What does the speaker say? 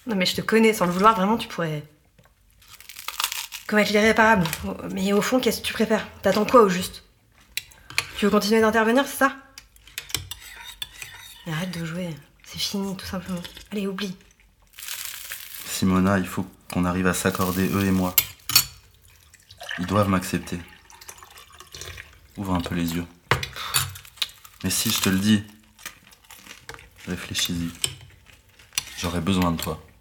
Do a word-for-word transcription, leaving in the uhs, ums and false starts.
Non mais je te connais, sans le vouloir, vraiment, tu pourrais... commettre l'irréparable. Mais au fond, qu'est-ce que tu préfères? T'attends quoi au juste? Tu veux continuer d'intervenir, c'est ça? Mais arrête de jouer, c'est fini, tout simplement. Allez, oublie. Simona, il faut qu'on arrive à s'accorder, eux et moi. Ils doivent m'accepter. Ouvre un peu les yeux. Mais si, je te le dis. Réfléchis-y. J'aurais besoin de toi.